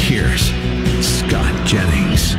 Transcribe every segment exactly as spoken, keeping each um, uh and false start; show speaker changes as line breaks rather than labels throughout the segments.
here's Scott Jennings.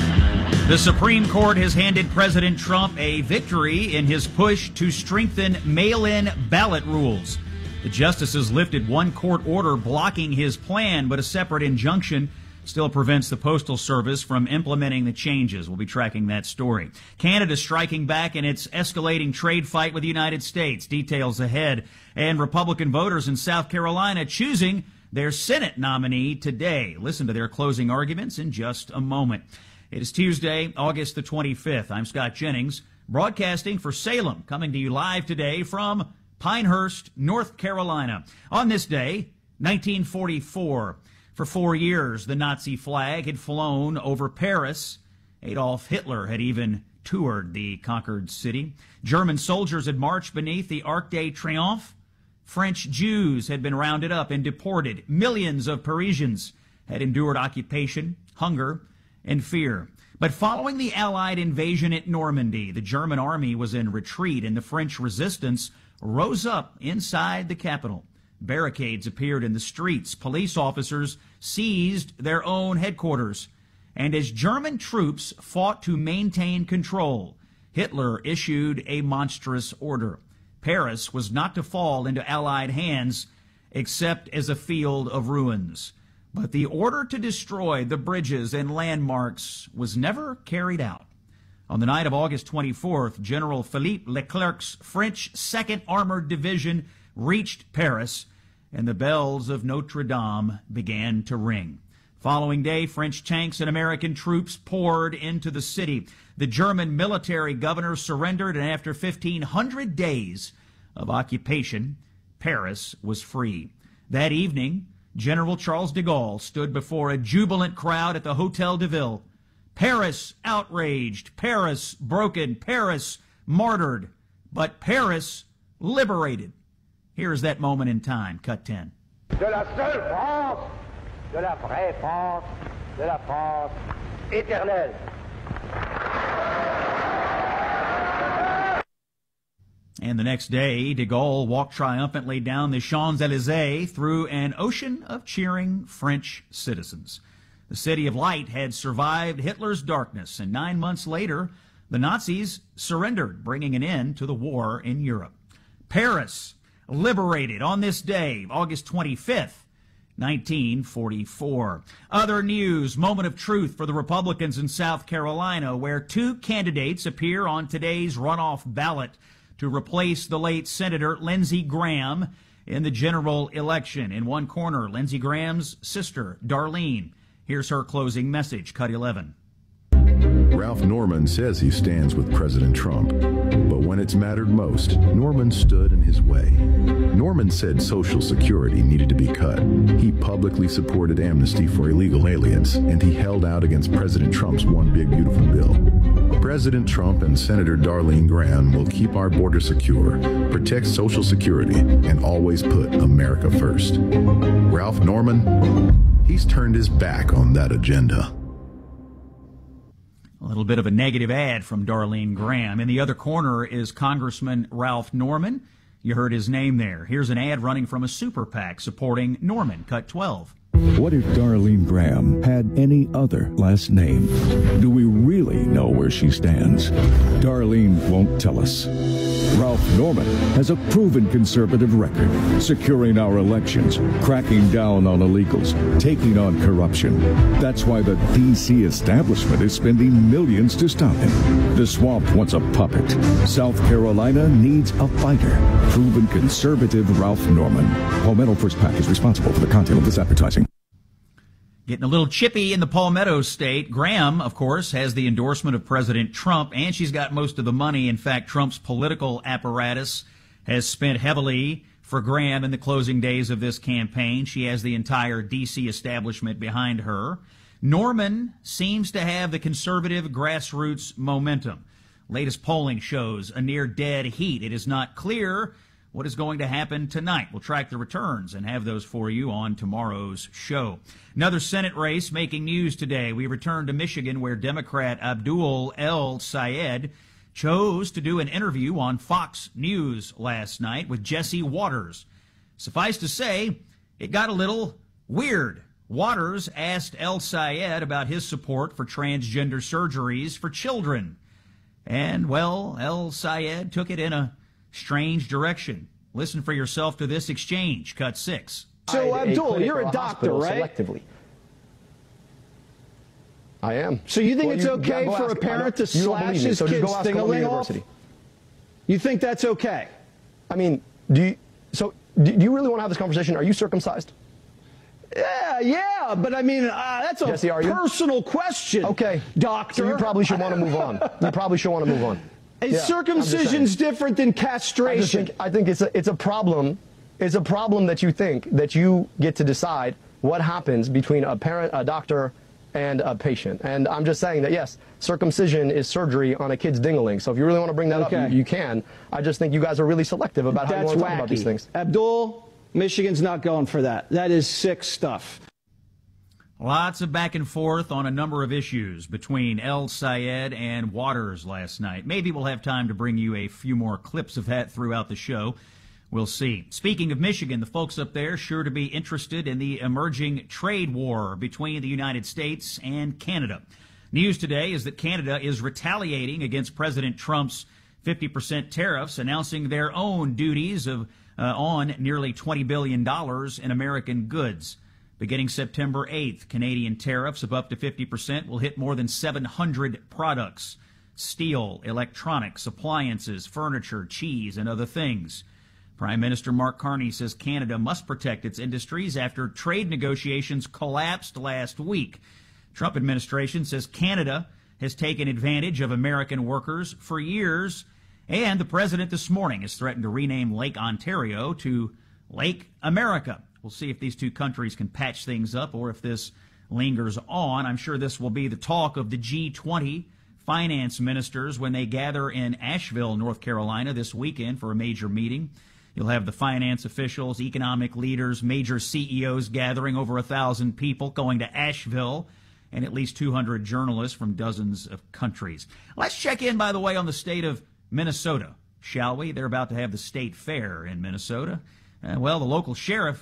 The Supreme Court has handed President Trump a victory in his push to strengthen mail-in ballot rules. The justices lifted one court order blocking his plan, but a separate injunction still prevents the Postal Service from implementing the changes. We'll be tracking that story. Canada striking back in its escalating trade fight with the United States. Details ahead. And Republican voters in South Carolina choosing their Senate nominee today. Listen to their closing arguments in just a moment. It is Tuesday, August the twenty-fifth. I'm Scott Jennings, broadcasting for Salem, coming to you live today from Pinehurst, North Carolina. On this day, nineteen forty-four, for four years, the Nazi flag had flown over Paris. Adolf Hitler had even toured the conquered city. German soldiers had marched beneath the Arc de Triomphe. French Jews had been rounded up and deported. Millions of Parisians had endured occupation, hunger, and fear. But following the Allied invasion at Normandy, the German army was in retreat, and the French resistance rose up inside the capital. Barricades appeared in the streets. Police officers seized their own headquarters. And as German troops fought to maintain control, Hitler issued a monstrous order. Paris was not to fall into Allied hands except as a field of ruins. But the order to destroy the bridges and landmarks was never carried out. On the night of August twenty-fourth, General Philippe Leclerc's French second Armored Division reached Paris, and the bells of Notre Dame began to ring. Following day, French tanks and American troops poured into the city. The German military governor surrendered, and after fifteen hundred days of occupation, Paris was free. That evening, General Charles de Gaulle stood before a jubilant crowd at the Hotel de Ville. Paris outraged, Paris broken, Paris martyred, but Paris liberated. Here is that moment in time, cut ten.
De la seule France, de la vraie France, de la France éternelle.
And the next day, de Gaulle walked triumphantly down the Champs-Élysées through an ocean of cheering French citizens. The City of Light had survived Hitler's darkness, and nine months later, the Nazis surrendered, bringing an end to the war in Europe. Paris liberated on this day, August twenty-fifth, nineteen forty-four. Other news, moment of truth for the Republicans in South Carolina, where two candidates appear on today's runoff ballot to replace the late Senator Lindsey Graham in the general election. In one corner, Lindsey Graham's sister, Darlene. Here's her closing message, cut eleven.
Ralph Norman says he stands with President Trump, but when it's mattered most, Norman stood in his way. Norman said Social Security needed to be cut. He publicly supported amnesty for illegal aliens, and he held out against President Trump's One Big Beautiful Bill. President Trump and Senator Darlene Graham will keep our border secure, protect Social Security, and always put America first. Ralph Norman, he's turned his back on that agenda.
A little bit of a negative ad from Darlene Graham. In the other corner is Congressman Ralph Norman. You heard his name there. Here's an ad running from a super PAC supporting Norman, cut twelve.
What if Darlene Graham had any other last name? Do we really know where she stands? Darlene won't tell us. Ralph Norman has a proven conservative record, securing our elections, cracking down on illegals, taking on corruption. That's why the D C establishment is spending millions to stop him. The swamp wants a puppet. South Carolina needs a fighter. Proven conservative Ralph Norman. Palmetto First PAC is responsible for the content of this advertising.
Getting a little chippy in the Palmetto State. Graham, of course, has the endorsement of President Trump, and she's got most of the money. In fact, Trump's political apparatus has spent heavily for Graham in the closing days of this campaign. She has the entire D C establishment behind her. Norman seems to have the conservative grassroots momentum. Latest polling shows a near dead heat. It is not clear what is going to happen tonight. We'll track the returns and have those for you on tomorrow's show. Another Senate race making news today. We return to Michigan, where Democrat Abdul El Sayed chose to do an interview on Fox News last night with Jesse Waters. Suffice to say, it got a little weird Waters asked El Sayed about his support for transgender surgeries for children. And, well, El Sayed took it in a strange direction. Listen for yourself to this exchange. Cut six.
So, Abdul, you're a doctor, right?
Selectively. I am.
So you think
well,
it's
you,
okay
yeah,
for
ask,
a parent to slash
me,
his
so
kid's thing-a-ling off? You think that's okay?
I mean, do you, so do you really want to have this conversation? Are you circumcised?
Yeah, yeah, but I mean, uh, that's a
Jesse,
personal question.
Okay,
doctor.
So you probably should want to move on. You probably should want to move on.
Is
yeah,
circumcision's different than castration?
I, just think, I think it's a, it's a problem. It's a problem that you think that you get to decide what happens between a parent, a doctor, and a patient. And I'm just saying that, yes, circumcision is surgery on a kid's ding-a-ling. So if you really want to bring that
okay.
up, you, you can. I just think you guys are really selective about
That's
how you want to
wacky.
talk about these things.
Abdul, Michigan's not going for that. That is sick stuff.
Lots of back and forth on a number of issues between El Sayed and Waters last night. Maybe we'll have time to bring you a few more clips of that throughout the show. We'll see. Speaking of Michigan, the folks up there sure to be interested in the emerging trade war between the United States and Canada. News today is that Canada is retaliating against President Trump's fifty percent tariffs, announcing their own duties of uh, on nearly twenty billion dollars in American goods. Beginning September eighth, Canadian tariffs of up to fifty percent will hit more than seven hundred products: steel, electronics, appliances, furniture, cheese, and other things. Prime Minister Mark Carney says Canada must protect its industries after trade negotiations collapsed last week. Trump administration says Canada has taken advantage of American workers for years, and the president this morning has threatened to rename Lake Ontario to Lake America. We'll see if these two countries can patch things up or if this lingers on. I'm sure this will be the talk of the G twenty finance ministers when they gather in Asheville, North Carolina this weekend for a major meeting. You'll have the finance officials, economic leaders, major C E Os gathering, over a thousand people going to Asheville, and at least two hundred journalists from dozens of countries. Let's check in, by the way, on the state of Minnesota, shall we? They're about to have the state fair in Minnesota. Uh, well, the local sheriff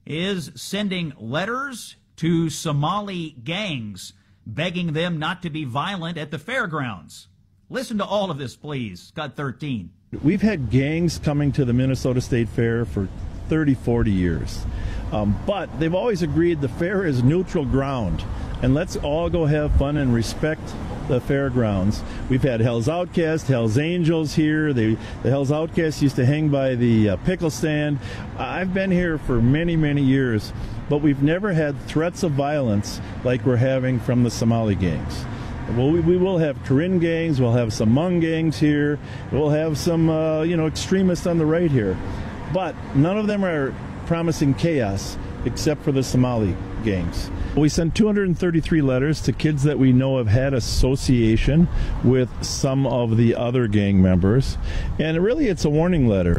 is sending letters to Somali gangs, begging them not to be violent at the fairgrounds. Listen to all of this, please. Cut thirteen.
We've had gangs coming to the Minnesota State Fair for thirty, forty years. Um, but they've always agreed the fair is neutral ground, and let's all go have fun and respect the fairgrounds. We've had Hell's Outcast, Hell's Angels here. They, the Hell's Outcast used to hang by the uh, pickle stand. I've been here for many, many years, but we've never had threats of violence like we're having from the Somali gangs. Well, we, we will have Karen gangs, we'll have some Hmong gangs here, we'll have some, uh, you know, extremists on the right here. But none of them are promising chaos except for the Somali gangs. We sent two hundred thirty-three letters to kids that we know have had association with some of the other gang members, and really it's a warning letter.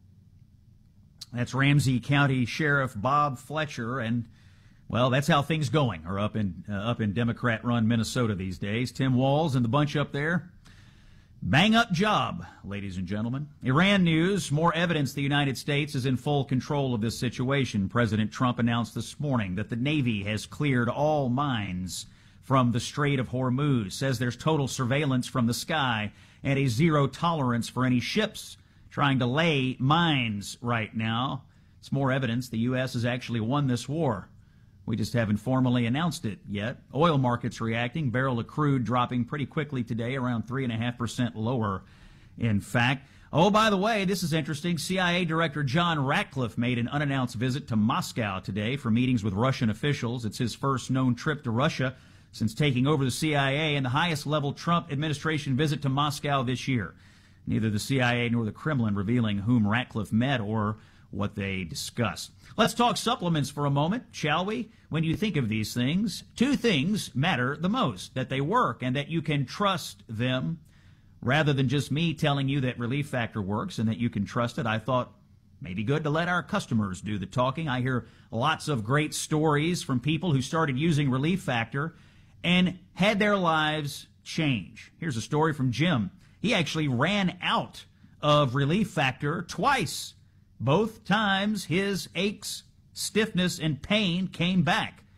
That's Ramsey County Sheriff Bob Fletcher, and well, that's how things going are up in uh, up in Democrat-run Minnesota these days. Tim Walz and the bunch up there, bang-up job, ladies and gentlemen. Iran news, more evidence the United States is in full control of this situation. President Trump announced this morning that the Navy has cleared all mines from the Strait of Hormuz, says there's total surveillance from the sky and a zero tolerance for any ships trying to lay mines right now. It's more evidence the U S has actually won this war. We just haven't formally announced it yet. Oil markets reacting. Barrel of crude dropping pretty quickly today, around three point five percent lower, in fact. Oh, by the way, this is interesting. C I A Director John Ratcliffe made an unannounced visit to Moscow today for meetings with Russian officials. It's his first known trip to Russia since taking over the C I A, and the highest-level Trump administration visit to Moscow this year. Neither the C I A nor the Kremlin revealing whom Ratcliffe met or what they discussed. Let's talk supplements for a moment, shall we? When you think of these things, two things matter the most: that they work and that you can trust them. Rather than just me telling you that Relief Factor works and that you can trust it, I thought maybe good to let our customers do the talking. I hear lots of great stories from people who started using Relief Factor and had their lives change. Here's a story from Jim. He actually ran out of Relief Factor twice. Both times his aches, stiffness, and pain came back.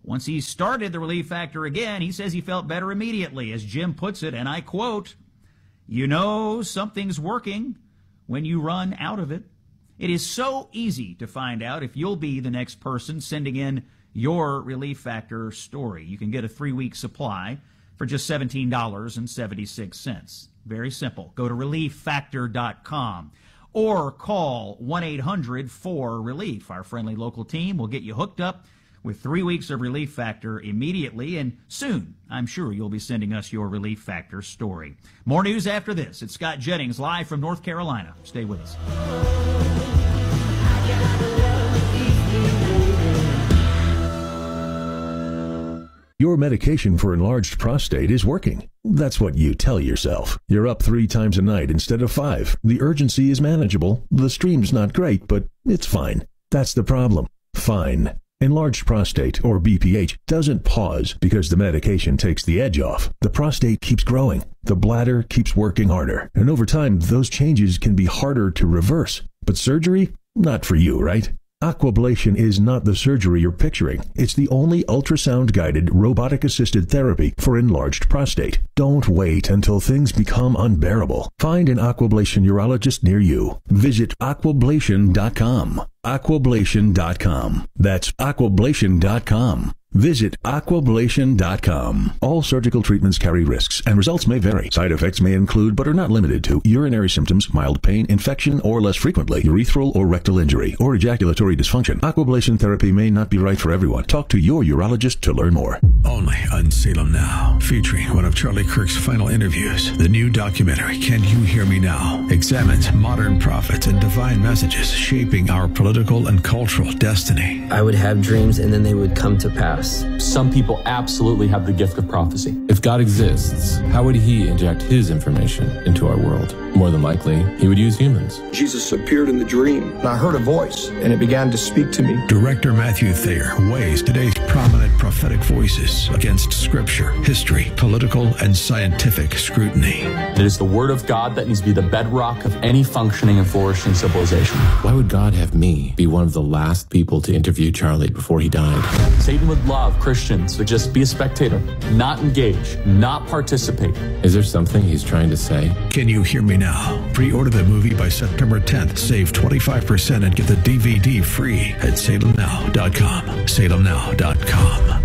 Once he started the Relief Factor again, he says he felt better immediately. As Jim puts it, and I quote, "You know something's working when you run out of it." It is so easy to find out if you'll be the next person sending in your Relief Factor story. You can get a three-week supply for just seventeen dollars and seventy-six cents. Very simple. Go to relief factor dot com or call one eight hundred four relief. Our friendly local team will get you hooked up with three weeks of Relief Factor immediately, and soon, I'm sure you'll be sending us your Relief Factor story. More news after this. It's Scott Jennings live from North Carolina. Stay with us.
Your medication for enlarged prostate is working. That's what you tell yourself. You're up three times a night instead of five. The urgency is manageable. The stream's not great, but it's fine. That's the problem. Fine. Enlarged prostate, or B P H, doesn't pause because the medication takes the edge off. The prostate keeps growing. The bladder keeps working harder. And over time, those changes can be harder to reverse. But surgery? Not for you, right? Aquablation is not the surgery you're picturing. It's the only ultrasound-guided, robotic-assisted therapy for enlarged prostate. Don't wait until things become unbearable. Find an Aquablation urologist near you. Visit aquablation dot com. aquablation dot com. That's aquablation dot com. Visit aquablation dot com. All surgical treatments carry risks, and results may vary. Side effects may include, but are not limited to, urinary symptoms, mild pain, infection, or less frequently, urethral or rectal injury, or ejaculatory dysfunction. Aquablation therapy may not be right for everyone. Talk to your urologist to learn more.
Only on Salem Now, featuring one of Charlie Kirk's final interviews. The new documentary, Can You Hear Me Now?, examines modern prophets and divine messages shaping our political and cultural destiny.
I would have dreams and then they would come to pass.
Some people absolutely have the gift of prophecy. If God exists, how would he inject his information into our world? More than likely, he would use humans.
Jesus appeared in the dream, and I heard a voice, and it began to speak to me.
Director Matthew Thayer weighs today's prominent prophetic voices against scripture, history, political, and scientific scrutiny.
It is the word of God that needs to be the bedrock of any functioning and flourishing civilization.
Why would God have me be one of the last people to interview Charlie before he died?
Satan would love Christians to just be a spectator, not engage, not participate.
Is there something he's trying to say?
Can You Hear Me Now? Pre-order the movie by September tenth. Save twenty-five percent and get the D V D free at salem now dot com. salem now dot com.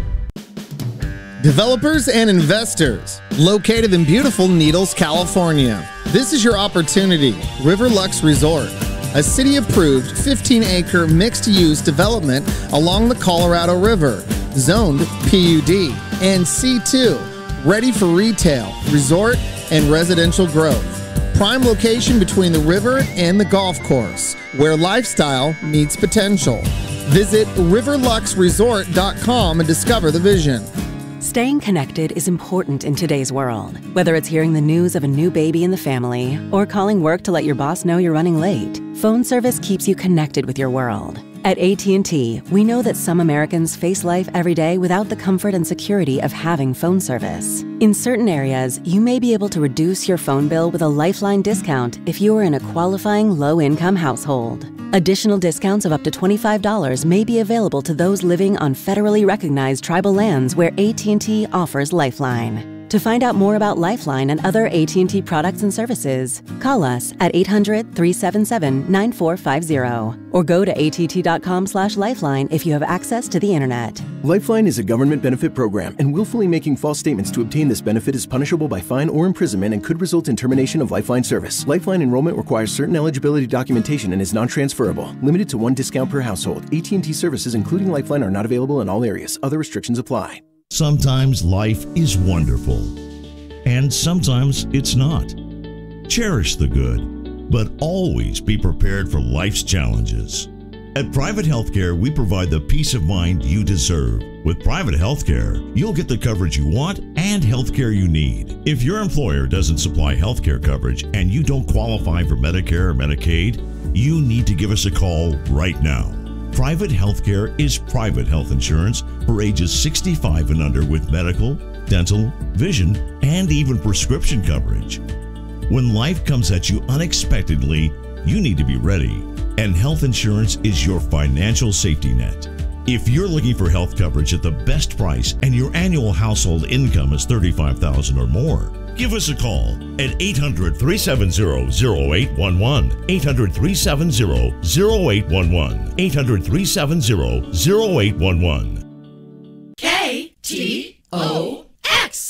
Developers and investors, located in beautiful Needles, California. This is your opportunity. Riverlux Resort, a city-approved fifteen acre mixed-use development along the Colorado River, zoned P U D and C two, ready for retail, resort, and residential growth. Prime location between the river and the golf course, where lifestyle meets potential. Visit riverlux resort dot com and discover the vision.
Staying connected is important in today's world. Whether it's hearing the news of a new baby in the family or calling work to let your boss know you're running late, phone service keeps you connected with your world. At A T and T, we know that some Americans face life every day without the comfort and security of having phone service. In certain areas, you may be able to reduce your phone bill with a Lifeline discount if you are in a qualifying low-income household. Additional discounts of up to twenty-five dollars may be available to those living on federally recognized tribal lands where A T and T offers Lifeline. To find out more about Lifeline and other A T and T products and services, call us at eight hundred, three seven seven, nine four five zero or go to A T T dot com slash lifeline if you have access to the internet.
Lifeline is a government benefit program, and willfully making false statements to obtain this benefit is punishable by fine or imprisonment and could result in termination of Lifeline service. Lifeline enrollment requires certain eligibility documentation and is non-transferable. Limited to one discount per household. A T and T services, including Lifeline, are not available in all areas. Other restrictions apply.
Sometimes life is wonderful, and sometimes it's not. Cherish the good, but always be prepared for life's challenges. At Private Healthcare, we provide the peace of mind you deserve. With Private Healthcare, you'll get the coverage you want and healthcare you need. If your employer doesn't supply healthcare coverage and you don't qualify for Medicare or Medicaid, you need to give us a call right now. Private Healthcare is private health insurance for ages sixty-five and under with medical, dental, vision, and even prescription coverage. When life comes at you unexpectedly, you need to be ready, and health insurance is your financial safety net. If you're looking for health coverage at the best price and your annual household income is thirty-five thousand dollars or more, give us a call at eight hundred, three seven zero, zero eight one one. eight hundred, three seven zero, zero eight one one. eight hundred, three seven zero, zero eight one one.
K T O X.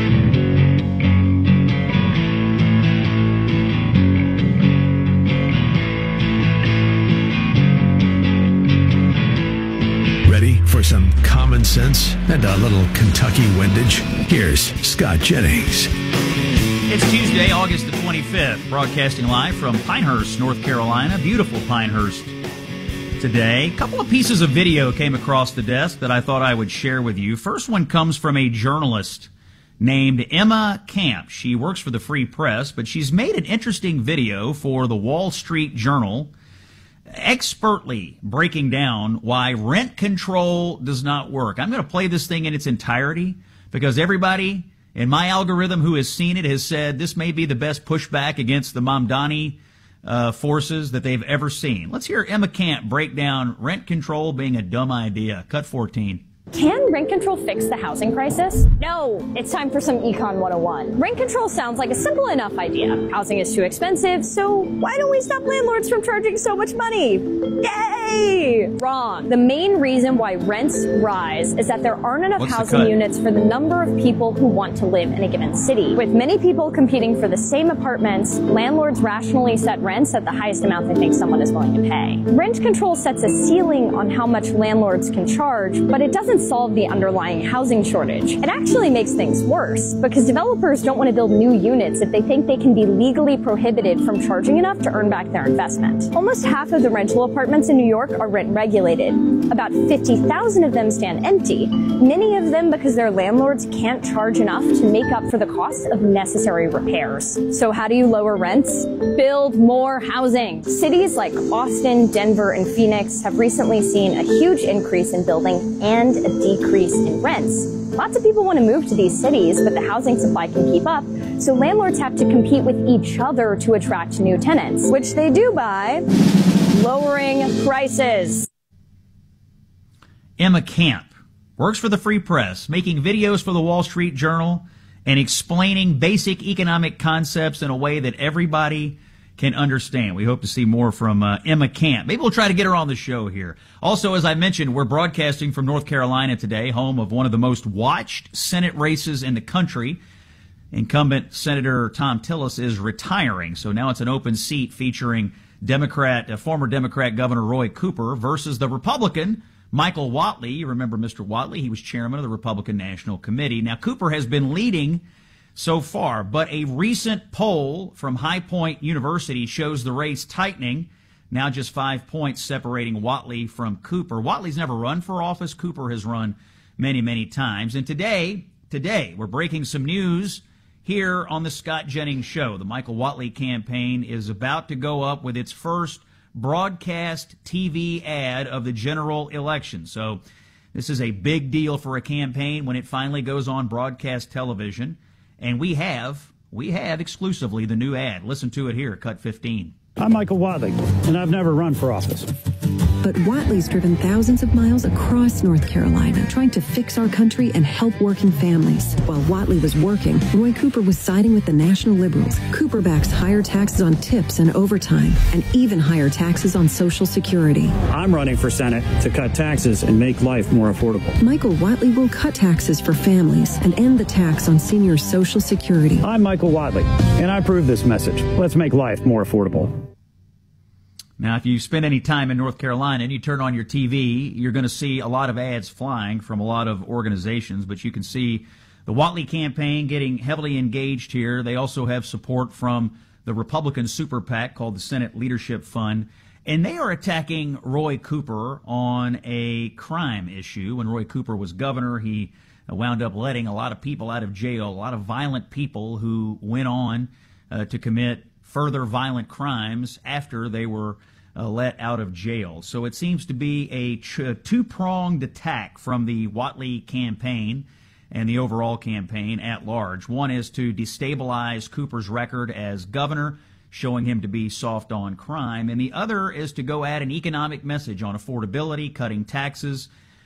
Ready for some common sense and a little Kentucky windage? Here's Scott Jennings.
It's Tuesday, August the twenty-fifth, broadcasting live from Pinehurst, North Carolina. Beautiful Pinehurst today. A couple of pieces of video came across the desk that I thought I would share with you. First one comes from a journalist named Emma Camp. She works for the Free Press, but she's made an interesting video for the Wall Street Journal, expertly breaking down why rent control does not work. I'm going to play this thing in its entirety because everybody in my algorithm who has seen it has said this may be the best pushback against the Mamdani uh, forces that they've ever seen. Let's hear Emma Camp break down rent control being a dumb idea. Cut fourteen.
Can rent control fix the housing crisis? No, it's time for some Econ one oh one. Rent control sounds like a simple enough idea. Housing is too expensive, so why don't we stop landlords from charging so much money? Yay! Wrong. The main reason why rents rise is that there aren't enough
What's the
housing
cut?
units for the number of people who want to live in a given city. With many people competing for the same apartments, landlords rationally set rents at the highest amount they think someone is willing to pay. Rent control sets a ceiling on how much landlords can charge, but it doesn't solve the underlying housing shortage. It actually makes things worse because developers don't want to build new units if they think they can be legally prohibited from charging enough to earn back their investment. Almost half of the rental apartments in New York are rent regulated. About fifty thousand of them stand empty, many of them because their landlords can't charge enough to make up for the cost of necessary repairs. So how do you lower rents? Build more housing. Cities like Austin, Denver, and Phoenix have recently seen a huge increase in building and a decrease in rents. Lots of people want to move to these cities, but the housing supply can keep up, so landlords have to compete with each other to attract new tenants, which they do by lowering prices.
Emma Camp works for the Free Press, making videos for the Wall Street Journal and explaining basic economic concepts in a way that everybody can understand. We hope to see more from uh, Emma Camp. Maybe we'll try to get her on the show here. Also, as I mentioned, we're broadcasting from North Carolina today, home of one of the most watched Senate races in the country. Incumbent Senator Thom Tillis is retiring, so now it's an open seat featuring Democrat, uh, former Democrat Governor Roy Cooper versus the Republican Michael Whatley. You remember Mister Whatley? He was chairman of the Republican National Committee. Now, Cooper has been leading so far, but a recent poll from High Point University shows the race tightening, now just five points separating Whatley from Cooper. Whatley's never run for office. Cooper has run many, many times. And today, today, we're breaking some news here on the Scott Jennings Show. The Michael Whatley campaign is about to go up with its first broadcast T V ad of the general election. So this is a big deal for a campaign when it finally goes on broadcast television. And we have, we have exclusively the new ad. Listen to it here, cut fifteen.
I'm Michael Whatley, and I've never run for office.
But Whatley's driven thousands of miles across North Carolina trying to fix our country and help working families. While Whatley was working, Roy Cooper was siding with the national liberals. Cooper backs higher taxes on tips and overtime, and even higher taxes on Social Security.
I'm running for Senate to cut taxes and make life more affordable.
Michael Whatley will cut taxes for families and end the tax on senior Social Security.
I'm Michael Whatley, and I approve this message. Let's make life more affordable.
Now, if you spend any time in North Carolina and you turn on your T V, you're going to see a lot of ads flying from a lot of organizations, but you can see the Whatley campaign getting heavily engaged here. They also have support from the Republican super PAC called the Senate Leadership Fund, and they are attacking Roy Cooper on a crime issue. When Roy Cooper was governor, he wound up letting a lot of people out of jail, a lot of violent people who went on uh, to commit further violent crimes after they were uh, let out of jail. So it seems to be a ch- two-pronged attack from the Whatley campaign and the overall campaign at large. One is to destabilize Cooper's record as governor, showing him to be soft on crime, and the other is to go at an economic message on affordability, cutting taxes,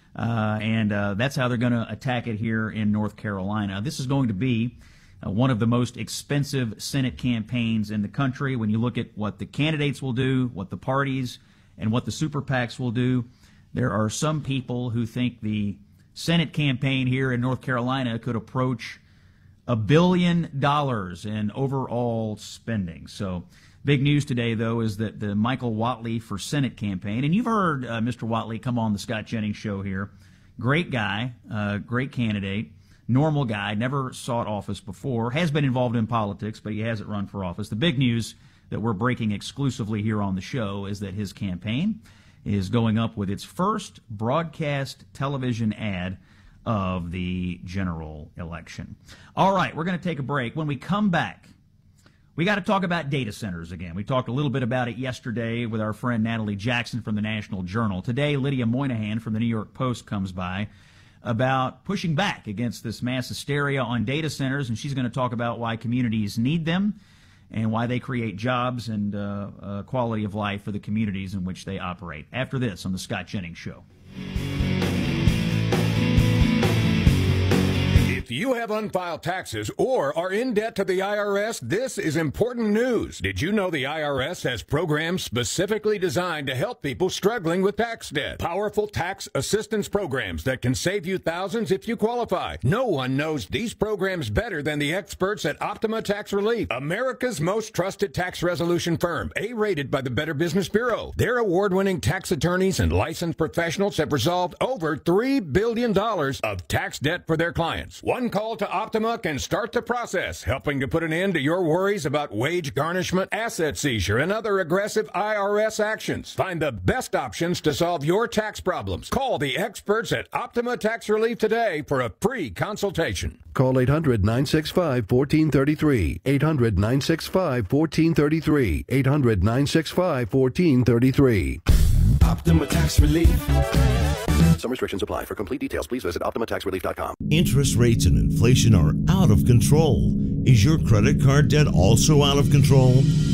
Uh, and uh, that's how they're going to attack it here in North Carolina. This is going to be uh, one of the most expensive Senate campaigns in the country. When you look at what the candidates will do, what the parties, and what the super PACs will do, there are some people who think the Senate campaign here in North Carolina could approach a billion dollars in overall spending. So big news today, though, is that the Michael Whatley for Senate campaign, and you've heard uh, Mister Whatley come on the Scott Jennings show here. Great guy, uh, great candidate, normal guy, never sought office before, has been involved in politics, but he hasn't run for office. The big news that we're breaking exclusively here on the show is that his campaign is going up with its first broadcast television ad of the general election. All right, we're going to take a break. When we come back, we got to talk about data centers again. We talked a little bit about it yesterday with our friend Natalie Jackson from the National Journal. Today, Lydia Moynihan from the New York Post comes by about pushing back against this mass hysteria on data centers, and she's going to talk about why communities need them and why they create jobs and uh, uh, quality of life for the communities in which they operate. After this on the Scott Jennings Show.
If you have unfiled taxes or are in debt to the I R S, this is important news. Did you know the I R S has programs specifically designed to help people struggling with tax debt? Powerful tax assistance programs that can save you thousands if you qualify. No one knows these programs better than the experts at Optima Tax Relief, America's most trusted tax resolution firm, A-rated by the Better Business Bureau. Their award-winning tax attorneys and licensed professionals have resolved over three billion dollars of tax debt for their clients. One call to Optima can start the process, helping to put an end to your worries about wage garnishment, asset seizure, and other aggressive I R S actions. Find the best options to solve your tax problems. Call the experts at Optima Tax Relief today for a free consultation.
Call eight hundred, nine six five, one four three three. eight hundred, nine six five, one four three three. eight hundred, nine six five, one four three three.
Optima Tax Relief.
Some restrictions apply. For complete details, please visit optima tax relief dot com.
Interest rates and inflation are out of control. Is your credit card debt also out of control?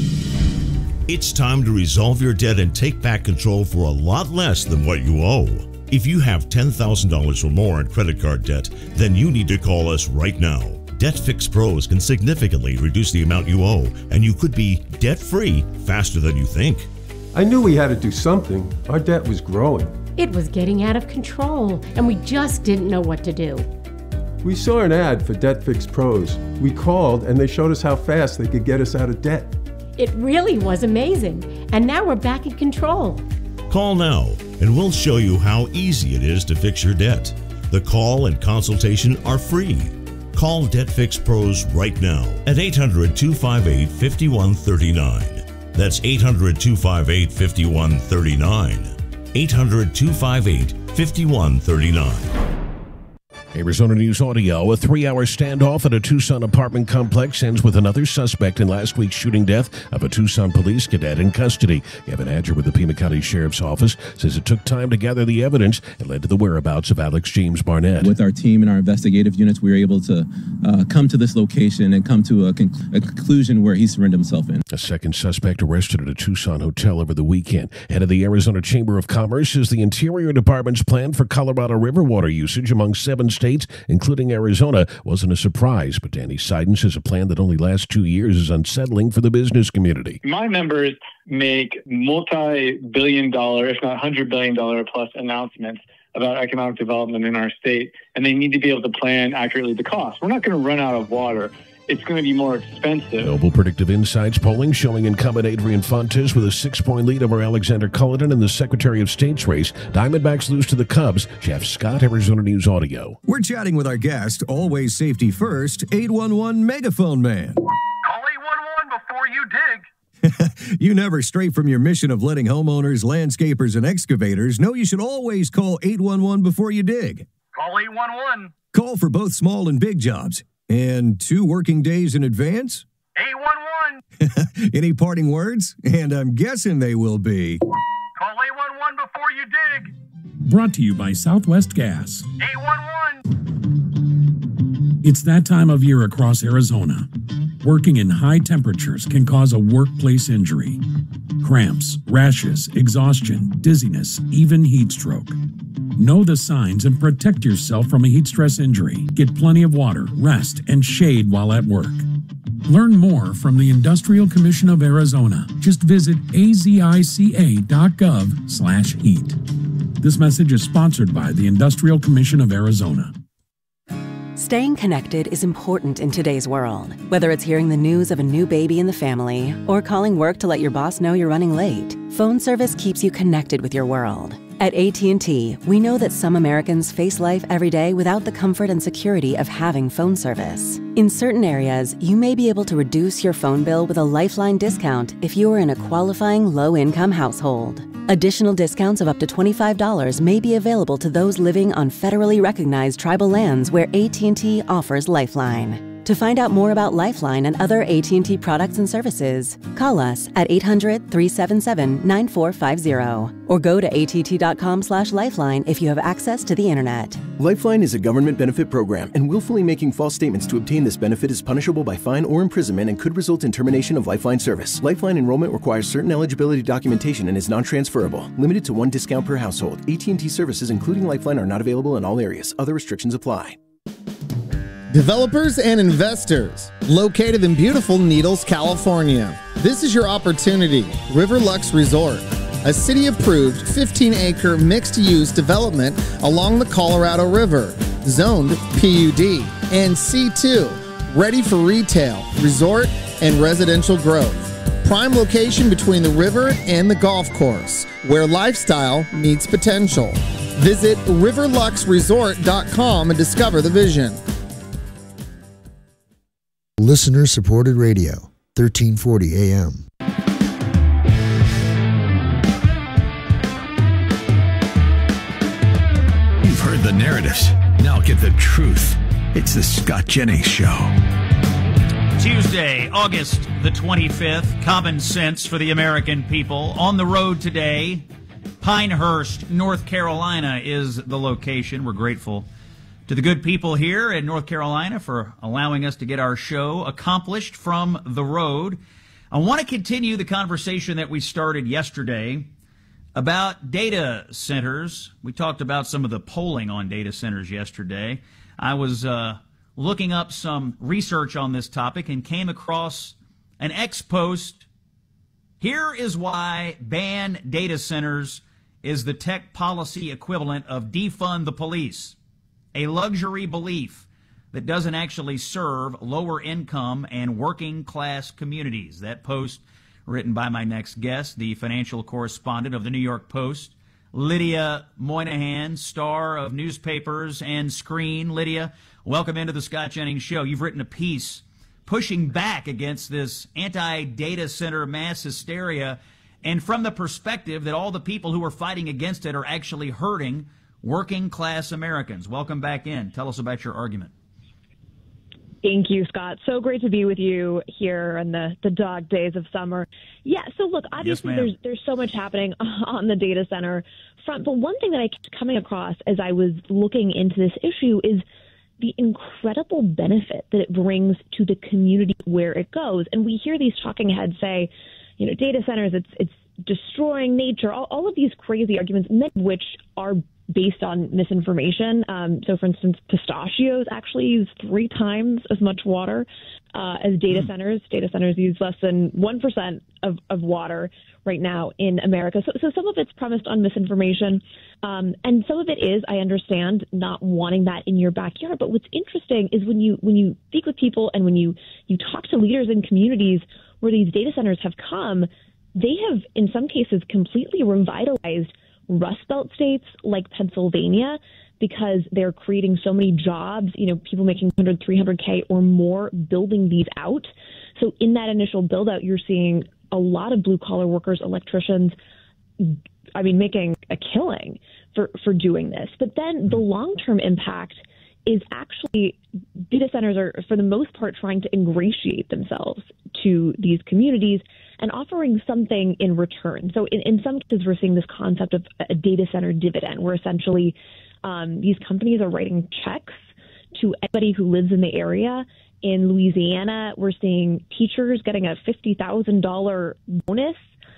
It's time to resolve your debt and take back control for a lot less than what you owe. If you have ten thousand dollars or more in credit card debt, then you need to call us right now. Debt Fix Pros can significantly reduce the amount you owe, and you could be debt-free faster than you think.
I knew we had to do something. Our debt was growing.
It was getting out of control, and we just didn't know what to do.
We saw an ad for Debt Fix Pros. We called, and they showed us how fast they could get us out of debt.
It really was amazing, and now we're back in control.
Call now, and we'll show you how easy it is to fix your debt. The call and consultation are free. Call Debt Fix Pros right now at eight hundred, two five eight, five one three nine. That's eight hundred, two five eight, five one three nine. eight hundred, two five eight, five one three nine.
Arizona News Audio. A three-hour standoff at a Tucson apartment complex ends with another suspect in last week's shooting death of a Tucson police cadet in custody. Kevin Adger with the Pima County Sheriff's Office says it took time to gather the evidence and led to the whereabouts of Alex James Barnett.
With our team and our investigative units, we were able to uh, come to this location and come to a, con- a conclusion where he surrendered himself in.
A second suspect arrested at a Tucson hotel over the weekend. Head of the Arizona Chamber of Commerce says the Interior Department's plan for Colorado River water usage among seven states, including Arizona, wasn't a surprise, but Danny Seiden says a plan that only lasts two years is unsettling for the business community.
My members make multi-billion dollar, if not one hundred billion dollars plus announcements about economic development in our state, and they need to be able to plan accurately the cost. We're not going to run out of water. It's going to be more expensive.
Noble Predictive Insights polling showing incumbent Adrian Fontes with a six-point lead over Alexander Cullinan in the Secretary of State's race. Diamondbacks lose to the Cubs. Jeff Scott, Arizona News Audio.
We're chatting with our guest, always safety first, eight one one Megaphone Man.
Call eight one one before you dig.
You never stray from your mission of letting homeowners, landscapers, and excavators know you should always call eight one one before you dig.
Call eight one one.
Call for both small and big jobs. And two working days in advance?
eight one one.
Any parting words? And I'm guessing they will be.
Call eight one one before you dig.
Brought to you by Southwest Gas.
eight one one.
It's that time of year across Arizona. Working in high temperatures can cause a workplace injury. Cramps, rashes, exhaustion, dizziness, even heat stroke. Know the signs and protect yourself from a heat stress injury. Get plenty of water, rest, and shade while at work. Learn more from the Industrial Commission of Arizona. Just visit azica.gov slash heat. This message is sponsored by the Industrial Commission of Arizona.
Staying connected is important in today's world. Whether it's hearing the news of a new baby in the family or calling work to let your boss know you're running late, phone service keeps you connected with your world. At A T and T, we know that some Americans face life every day without the comfort and security of having phone service. In certain areas, you may be able to reduce your phone bill with a Lifeline discount if you are in a qualifying low-income household. Additional discounts of up to twenty-five dollars may be available to those living on federally recognized tribal lands where A T and T offers Lifeline. To find out more about Lifeline and other A T and T products and services, call us at eight hundred, three seven seven, nine four five zero or go to A T T dot com slash lifeline if you have access to the internet.
Lifeline is a government benefit program, and willfully making false statements to obtain this benefit is punishable by fine or imprisonment and could result in termination of Lifeline service. Lifeline enrollment requires certain eligibility documentation and is non-transferable. Limited to one discount per household. A T and T services, including Lifeline, are not available in all areas. Other restrictions apply.
Developers and investors, located in beautiful Needles, California. This is your opportunity. Riverlux Resort, a city-approved fifteen acre mixed-use development along the Colorado River, zoned P U D and C two, ready for retail, resort, and residential growth. Prime location between the river and the golf course, where lifestyle meets potential. Visit riverlux resort dot com and discover the vision.
Listener-supported radio, thirteen forty A M.
You've heard the narratives. Now get the truth. It's the Scott Jennings Show.
Tuesday, August the twenty-fifth. Common sense for the American people. On the road today, Pinehurst, North Carolina is the location. We're grateful to the good people here in North Carolina for allowing us to get our show accomplished from the road. I want to continue the conversation that we started yesterday about data centers. We talked about some of the polling on data centers yesterday. I was uh, looking up some research on this topic and came across an ex-post. Here is why ban data centers is the tech policy equivalent of defund the police. A luxury belief that doesn't actually serve lower income and working class communities. That post written by my next guest, the financial correspondent of the New York Post, Lydia Moynihan, star of newspapers and screen. Lydia, welcome into the Scott Jennings Show. You've written a piece pushing back against this anti-data center mass hysteria, and from the perspective that all the people who are fighting against it are actually hurting working class Americans. Welcome back in. Tell us about your argument.
Thank you, Scott. So great to be with you here in the, the dog days of summer. Yeah, so look, obviously
yes,
there's there's so much happening on the data center front, but one thing that I kept coming across as I was looking into this issue is the incredible benefit that it brings to the community where it goes. And we hear these talking heads say, you know, data centers, it's it's destroying nature, all, all of these crazy arguments, many of which are based on misinformation. Um, so, for instance, pistachios actually use three times as much water uh, as data mm. centers. Data centers use less than one percent of, of water right now in America. So, so some of it's premised on misinformation, um, and some of it is, I understand, not wanting that in your backyard. But what's interesting is when you when you speak with people and when you, you talk to leaders in communities where these data centers have come, they have, in some cases, completely revitalized Rust Belt states like Pennsylvania because they're creating so many jobs, you know, people making one hundred, three hundred K or more building these out. So in that initial build out, you're seeing a lot of blue collar workers, electricians, I mean, making a killing for, for doing this. But then the long term impact is actually data centers are, for the most part, trying to ingratiate themselves to these communities and offering something in return. So in, in some cases, we're seeing this concept of a data center dividend, where essentially um, these companies are writing checks to anybody who lives in the area. In Louisiana, we're seeing teachers getting a fifty thousand dollars bonus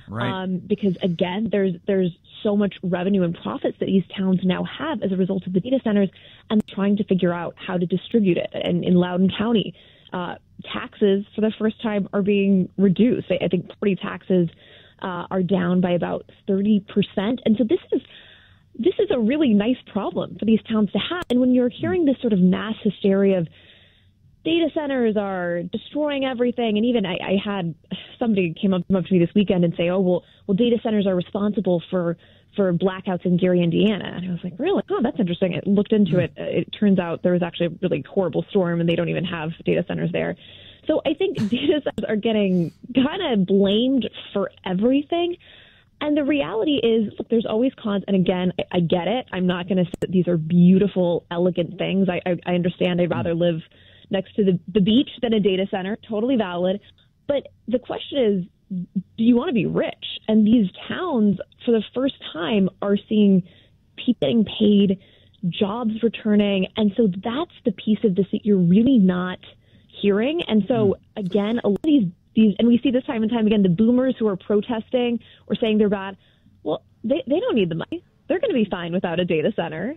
Right.
Um, because again, there's there's so much revenue and profits that these towns now have as a result of the data centers, and trying to figure out how to distribute it. And in Loudoun County, uh, taxes for the first time are being reduced. I, I think property taxes uh, are down by about thirty percent. And so this is this is a really nice problem for these towns to have. And when you're hearing this sort of mass hysteria of data centers are destroying everything, and even I, I had somebody came up, come up to me this weekend and say, "Oh, well, well, data centers are responsible for for blackouts in Gary, Indiana." And I was like, "Really? Oh, that's interesting." I looked into it. It turns out there was actually a really horrible storm, and they don't even have data centers there. So I think data centers are getting kind of blamed for everything. And the reality is, look, there's always cons. And again, I, I get it. I'm not going to say that these are beautiful, elegant things. I, I, I understand. I'd rather live next to the, the beach than a data center. Totally valid. But the question is, do you want to be rich? And these towns, for the first time, are seeing people getting paid, jobs returning. And so that's the piece of this that you're really not hearing. And so, again, a lot of these, these, and we see this time and time again, the boomers who are protesting or saying they're bad, well, they, they don't need the money. They're going to be fine without a data center.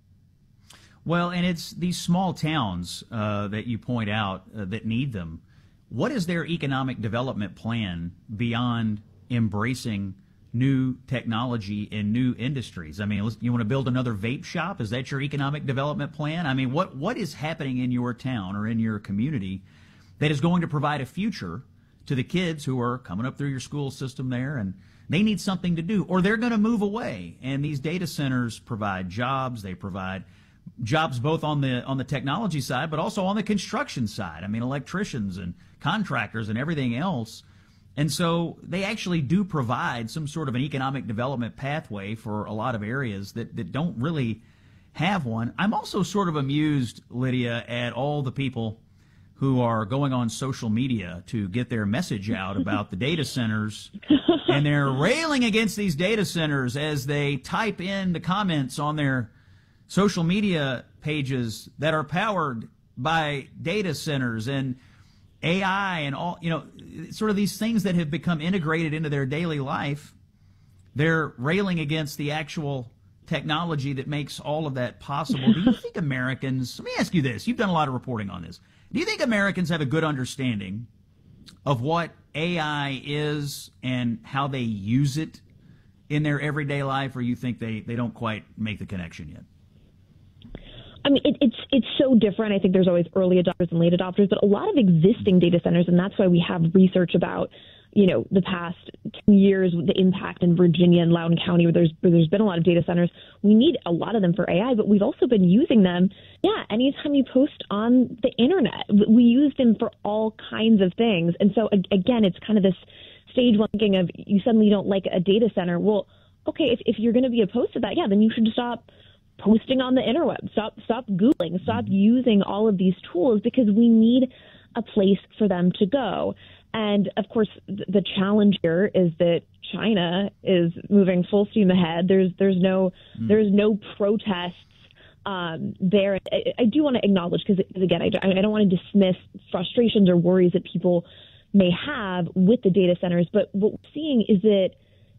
Well, and it's these small towns uh, that you point out uh, that need them. What is their economic development plan beyond embracing new technology and new industries? I mean, you want to build another vape shop? Is that your economic development plan? I mean, what what is happening in your town or in your community that is going to provide a future to the kids who are coming up through your school system there, and they need something to do, or they're going to move away? And these data centers provide jobs. They provide jobs both on the on the technology side, but also on the construction side. I mean, electricians and contractors and everything else. And so they actually do provide some sort of an economic development pathway for a lot of areas that, that don't really have one. I'm also sort of amused, Lydia, at all the people who are going on social media to get their message out about the data centers, and they're railing against these data centers as they type in the comments on their social media pages that are powered by data centers and A I and all, you know, sort of these things that have become integrated into their daily life. They're railing against the actual technology that makes all of that possible. Do you think Americans, let me ask you this, you've done a lot of reporting on this. Do you think Americans have a good understanding of what A I is and how they use it in their everyday life, or you think they, they don't quite make the connection yet?
I mean, it, it's it's so different. I think there's always early adopters and late adopters, but a lot of existing data centers, and that's why we have research about, you know, the past ten years, the impact in Virginia and Loudoun County, where there's where there's been a lot of data centers. We need a lot of them for A I, but we've also been using them. Yeah, anytime you post on the internet, we use them for all kinds of things. And so again, it's kind of this stage one thinking of you suddenly don't like a data center. Well, okay, if if you're going to be opposed to that, yeah, then you should stop posting on the interweb. Stop, stop Googling, stop using all of these tools, because we need a place for them to go. And of course, the challenge here is that China is moving full steam ahead. There's, there's no, mm. there's no protests um, there. I, I do want to acknowledge, because again, I, I don't want to dismiss frustrations or worries that people may have with the data centers, but what we're seeing is that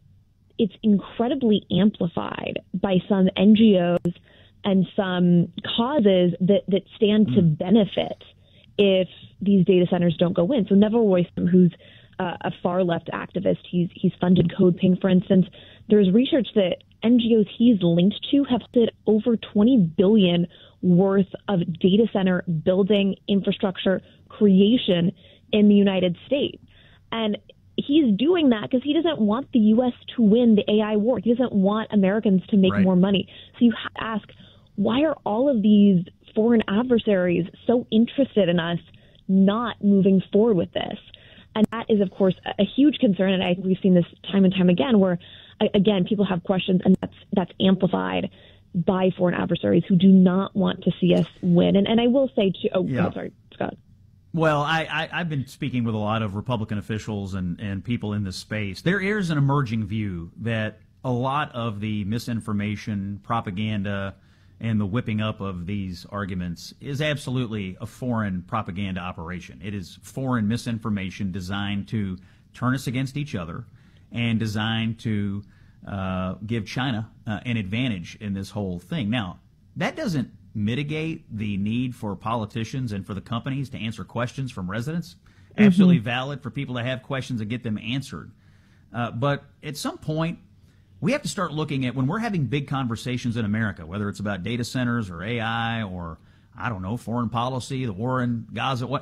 it's incredibly amplified by some N G Os and some causes that, that stand mm. to benefit if these data centers don't go in. So Neville Royston, who's uh, a far left activist, he's he's funded CodePing, for instance. There's research that N G Os he's linked to have did over twenty billion dollars worth of data center building infrastructure creation in the United States. And he's doing that because he doesn't want the U S to win the A I war. He doesn't want Americans to make right. more money. So you have to ask, why are all of these foreign adversaries so interested in us not moving forward with this? And that is, of course, a huge concern. And I think we've seen this time and time again, where, again, people have questions, and that's that's amplified by foreign adversaries who do not want to see us win. And, and I will say, too, oh, yeah. sorry, Scott.
Well, I, I, I've been speaking with a lot of Republican officials and, and people in this space. There is an emerging view that a lot of the misinformation, propaganda, and the whipping up of these arguments is absolutely a foreign propaganda operation. It is foreign misinformation designed to turn us against each other and designed to uh, give China uh, an advantage in this whole thing. Now, that doesn't mitigate the need for politicians and for the companies to answer questions from residents. Absolutely mm-hmm. valid for people to have questions and get them answered. Uh, but at some point, we have to start looking at when we're having big conversations in America, whether it's about data centers or A I or, I don't know, foreign policy, the war in Gaza, what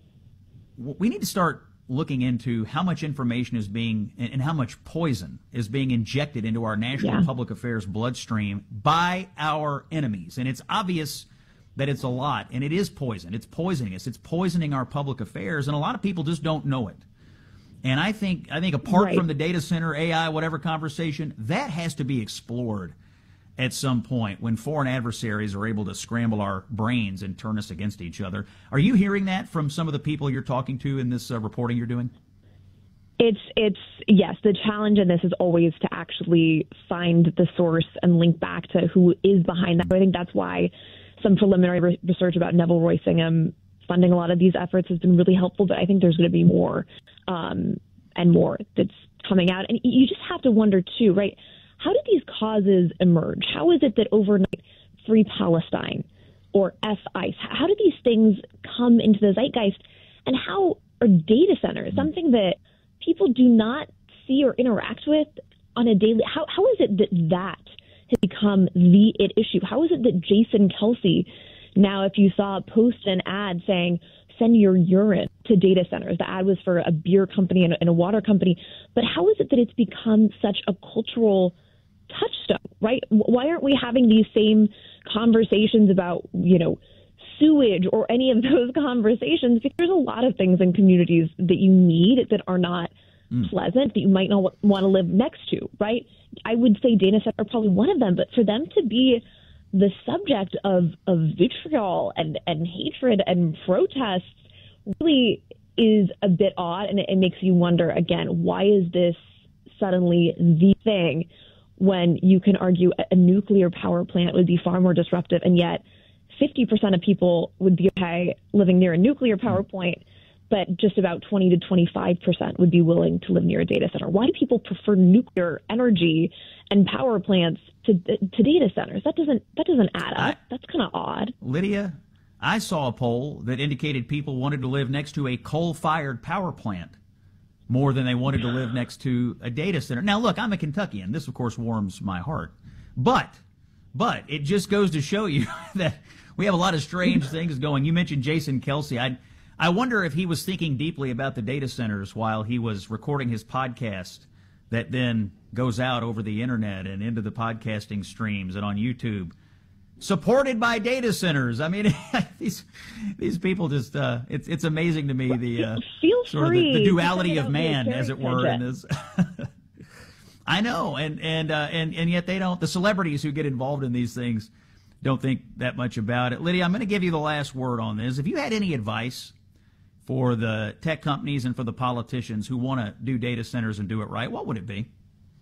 we need to start looking into how much information is being and how much poison is being injected into our national yeah. public affairs bloodstream by our enemies. And it's obvious that it's a lot, and it is poison. It's poisoning us. It's poisoning our public affairs, and a lot of people just don't know it. And I think I think apart right. from the data center, A I, whatever conversation, that has to be explored at some point when foreign adversaries are able to scramble our brains and turn us against each other. Are you hearing that from some of the people you're talking to in this uh, reporting you're doing?
It's, it's yes, the challenge in this is always to actually find the source and link back to who is behind that. I think that's why some preliminary re- research about Neville Roysingham funding a lot of these efforts has been really helpful, but I think there's going to be more um, and more that's coming out. And you just have to wonder, too, right? How did these causes emerge? How is it that overnight Free Palestine or F ICE, how did these things come into the zeitgeist? And how are data centers, something that people do not see or interact with on a daily, how, how is it that that has become the it issue? How is it that Jason Kelsey, now if you saw post an ad saying, send your urine to data centers. The ad was for a beer company and a, and a water company. But how is it that it's become such a cultural touchstone, right? Why aren't we having these same conversations about, you know, sewage or any of those conversations? Because there's a lot of things in communities that you need that are not mm. pleasant, that you might not want to live next to, right? I would say data centers are probably one of them, but for them to be the subject of, of vitriol and, and hatred and protests really is a bit odd, and it, it makes you wonder, again, why is this suddenly the thing when you can argue a, a nuclear power plant would be far more disruptive, and yet fifty percent of people would be okay living near a nuclear power plant, but just about twenty to twenty-five percent would be willing to live near a data center. Why do people prefer nuclear energy and power plants to to data centers? That doesn't that doesn't add up. I, That's kind of odd.
Lydia, I saw a poll that indicated people wanted to live next to a coal-fired power plant more than they wanted to live next to a data center. Now, look, I'm a Kentuckian. This, of course, warms my heart. But, but it just goes to show you that we have a lot of strange things going. You mentioned Jason Kelsey. I I wonder if he was thinking deeply about the data centers while he was recording his podcast that then goes out over the internet and into the podcasting streams and on YouTube, supported by data centers. I mean, these these people just, uh, it's it's amazing to me, the uh,
Feel
sort
free
of the, the duality of man, as it were,
tangent.
in this. I know, and and, uh, and and yet they don't, the celebrities who get involved in these things don't think that much about it. Lydia, I'm going to give you the last word on this. If you had any advice for the tech companies and for the politicians who want to do data centers and do it right, what would it be?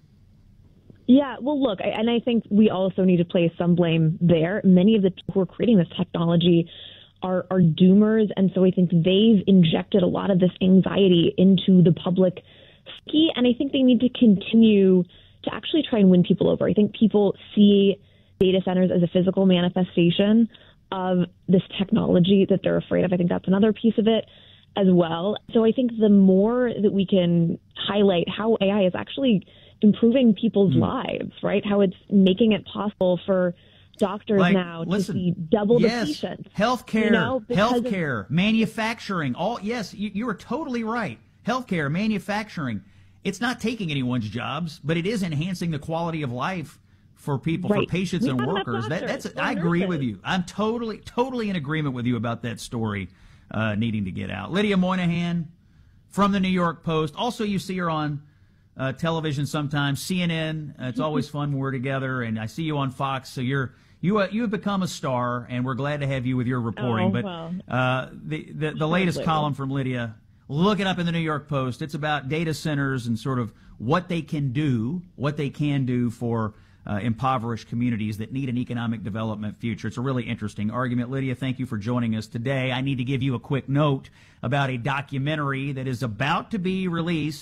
Yeah, well, look, I, and I think we also need to place some blame there. Many of the people who are creating this technology are, are doomers, and so I think they've injected a lot of this anxiety into the public psyche, and I think they need to continue to actually try and win people over. I think people see data centers as a physical manifestation of this technology that they're afraid of. I think that's another piece of it as well. So I think the more that we can highlight how A I is actually improving people's mm. lives, right? How it's making it possible for doctors like, now
listen,
to see double
yes,
the patients.
Healthcare,
you know,
healthcare,
of-
manufacturing, all, yes, you, you are totally right. Healthcare, manufacturing, it's not taking anyone's jobs, but it is enhancing the quality of life for people,
right.
for patients
we
and workers. That, that's, I agree
nurses.
with you. I'm totally, totally in agreement with you about that story uh, needing to get out. Lydia Moynihan from the New York Post. Also, you see her on uh, television sometimes, C N N. Uh, it's always fun when we're together, and I see you on Fox. So you're you uh, you have become a star, and we're glad to have you with your reporting.
Oh,
but
well.
uh, the the, the latest column from Lydia, look it up in the New York Post. It's about data centers and sort of what they can do, what they can do for Uh, impoverished communities that need an economic development future. It's a really interesting argument. Lydia, thank you for joining us today. I need to give you a quick note about a documentary that is about to be released.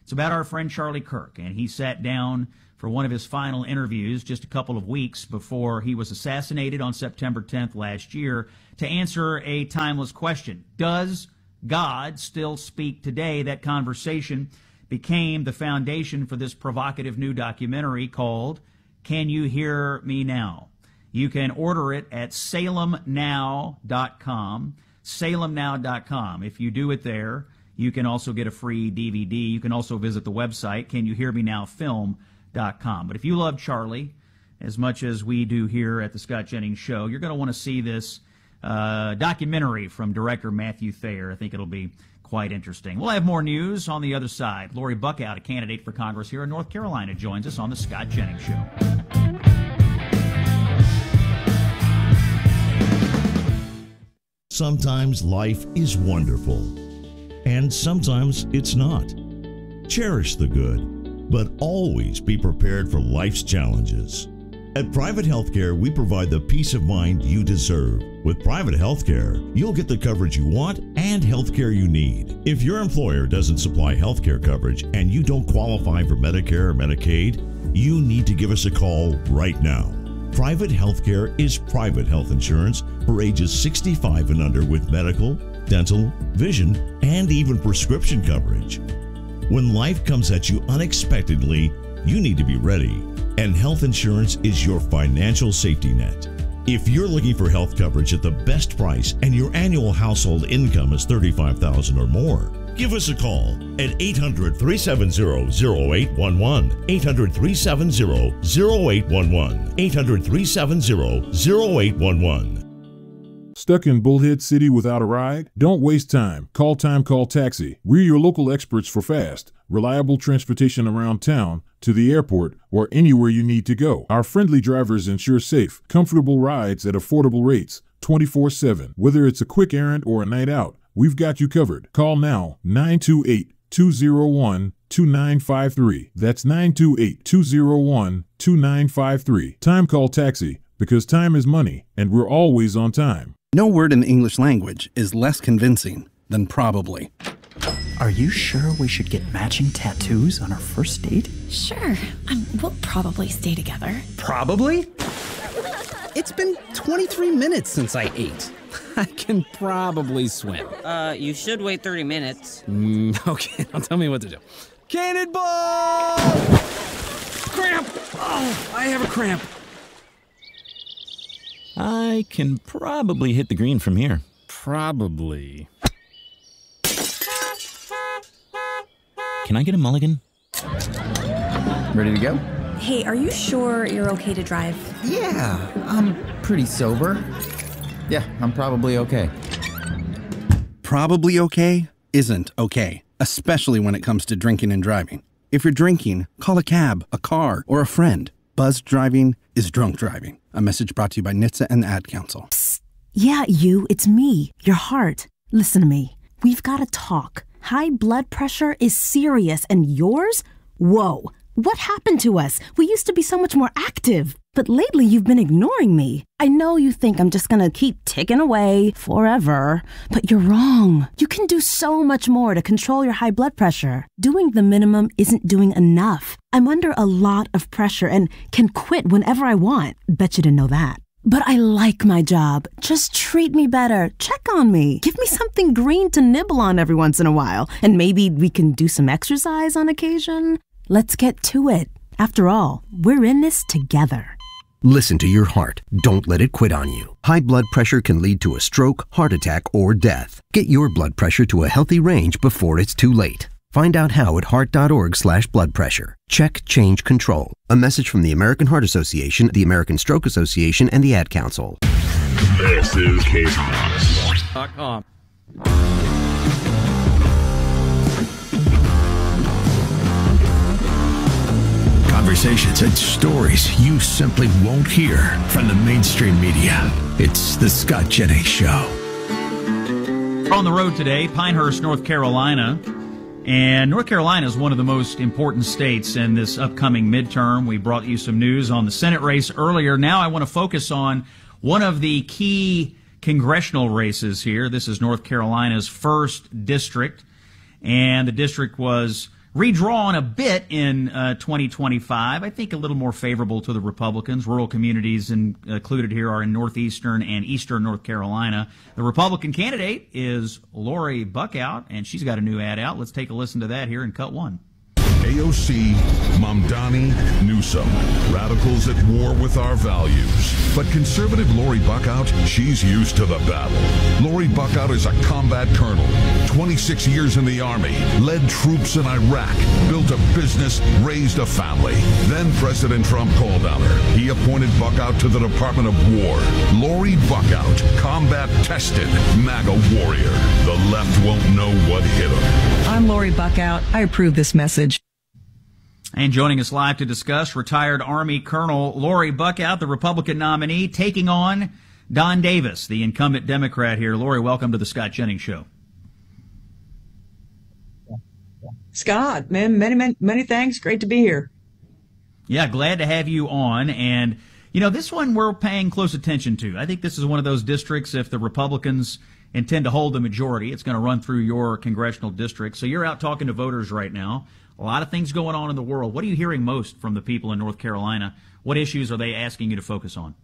It's about our friend Charlie Kirk, and he sat down for one of his final interviews just a couple of weeks before he was assassinated on September tenth last year to answer a timeless question. Does God still speak today? That conversation became the foundation for this provocative new documentary called Can You Hear Me Now? You can order it at salem now dot com, salem now dot com. If you do it there, you can also get a free D V D. You can also visit the website, can you hear me now film dot com. But if you love Charlie as much as we do here at the Scott Jennings Show, you're going to want to see this uh, documentary from director Matthew Thayer. I think it'll be quite interesting. We'll have more news on the other side. Lori Buckout, a candidate for Congress here in North Carolina, joins us on the Scott Jennings Show.
Sometimes life is wonderful, and sometimes it's not. Cherish the good, but always be prepared for life's challenges. At Private Healthcare, we provide the peace of mind you deserve. With Private Healthcare, you'll get the coverage you want and healthcare you need. If your employer doesn't supply healthcare coverage and you don't qualify for Medicare or Medicaid, you need to give us a call right now. Private Healthcare is private health insurance for ages sixty-five and under with medical, dental, vision, and even prescription coverage. When life comes at you unexpectedly, you need to be ready, and health insurance is your financial safety net. If you're looking for health coverage at the best price and your annual household income is thirty-five thousand dollars or more, give us a call at eight hundred, three seven zero, zero eight one one, eight hundred, three seven zero, zero eight one one, eight hundred, three seven zero, zero eight one one.
Stuck in Bullhead City without a ride? Don't waste time. Call Time Call Taxi. We're your local experts for fast, reliable transportation around town, to the airport, or anywhere you need to go. Our friendly drivers ensure safe, comfortable rides at affordable rates, twenty-four seven. Whether it's a quick errand or a night out, we've got you covered. Call now, nine two eight, two zero one, two nine five three. That's nine two eight, two zero one, two nine five three. Time Call Taxi, because time is money, and we're always on time.
No word in the English language is less convincing than probably.
Are you sure we should get matching tattoos on our first date?
Sure. Um, we'll probably stay together.
Probably? It's been twenty-three minutes since I ate. I can probably swim.
Uh, you should wait thirty minutes.
Mm, okay, now tell me what to do. Cannonball! Cramp! Oh, I have a cramp.
I can probably hit the green from here.
Probably.
Can I get a mulligan?
Ready to go?
Hey, are you sure you're okay to drive?
Yeah, I'm pretty sober. Yeah, I'm probably okay.
Probably okay isn't okay, especially when it comes to drinking and driving. If you're drinking, call a cab, a car, or a friend. Buzzed driving is drunk driving. A message brought to you by N H T S A and the Ad Council.
Psst. Yeah, you, it's me, your heart. Listen to me. We've got to talk. High blood pressure is serious, and yours? Whoa. What happened to us? We used to be so much more active. But lately you've been ignoring me. I know you think I'm just gonna keep ticking away forever, but you're wrong. You can do so much more to control your high blood pressure. Doing the minimum isn't doing enough. I'm under a lot of pressure and can quit whenever I want. Bet you didn't know that. But I like my job. Just treat me better. Check on me. Give me something green to nibble on every once in a while. And maybe we can do some exercise on occasion. Let's get to it. After all, we're in this together.
Listen to your heart. Don't let it quit on you. High blood pressure can lead to a stroke, heart attack, or death. Get your blood pressure to a healthy range before it's too late. Find out how at heart.org slash blood pressure. Check, change, control. A message from the American Heart Association, the American Stroke Association, and the Ad Council.
This is K T R S dot com.
Conversations and stories you simply won't hear from the mainstream media. It's the Scott Jennings Show.
We're on the road today, Pinehurst, North Carolina. And North Carolina is one of the most important states in this upcoming midterm. We brought you some news on the Senate race earlier. Now I want to focus on one of the key congressional races here. This is North Carolina's first district, and the district was redrawn a bit in uh, twenty twenty-five. I think a little more favorable to the Republicans. Rural communities in, included here are in northeastern and eastern North Carolina. The Republican candidate is Lori Buckout, and she's got a new ad out. Let's take a listen to that here in cut one.
A O C, Mamdani, Newsom. Radicals at war with our values. But conservative Lori Buckout, she's used to the battle. Lori Buckout is a combat colonel, twenty-six years in the Army, led troops in Iraq, built a business, raised a family. Then President Trump called on her. He appointed Buckout to the Department of War. Lori Buckout, combat-tested MAGA warrior. The left won't know what hit her.
I'm Lori Buckout. I approve this message.
And joining us live to discuss, retired Army Colonel Lori Buckout, the Republican nominee, taking on Don Davis, the incumbent Democrat here. Lori, welcome to the Scott Jennings Show.
Scott, man, many, many, many thanks. Great to be here.
Yeah, glad to have you on. And, you know, this one we're paying close attention to. I think this is one of those districts, if the Republicans intend to hold the majority, it's going to run through your congressional district. So you're out talking to voters right now. A lot of things going on in the world. What are you hearing most from the people in North Carolina? What issues are they asking you to focus on?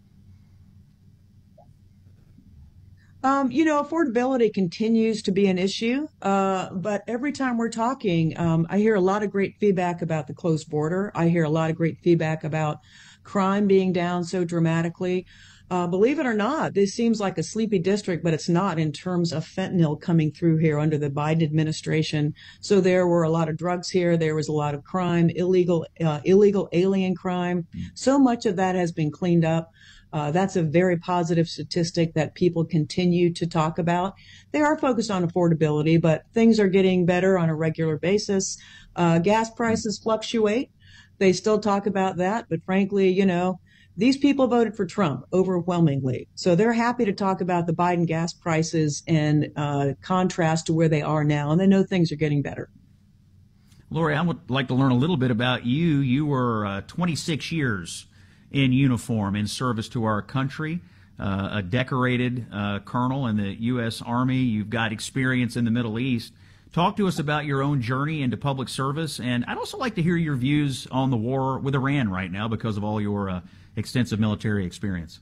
Um, you know, affordability continues to be an issue, uh, but every time we're talking, um, I hear a lot of great feedback about the closed border. I hear a lot of great feedback about crime being down so dramatically. Uh, believe it or not, this seems like a sleepy district, but it's not in terms of fentanyl coming through here under the Biden administration. So there were a lot of drugs here. There was a lot of crime, illegal, uh, illegal alien crime. So much of that has been cleaned up. Uh, that's a very positive statistic that people continue to talk about. They are focused on affordability, but things are getting better on a regular basis. Uh, gas prices fluctuate. They still talk about that, but frankly, you know, these people voted for Trump overwhelmingly. So they're happy to talk about the Biden gas prices in uh, contrast to where they are now, and they know things are getting better.
Lori, I would like to learn a little bit about you. You were uh, twenty-six years in uniform in service to our country, uh, a decorated uh, colonel in the U S Army. You've got experience in the Middle East. Talk to us about your own journey into public service, and I'd also like to hear your views on the war with Iran right now because of all your uh, extensive military experience.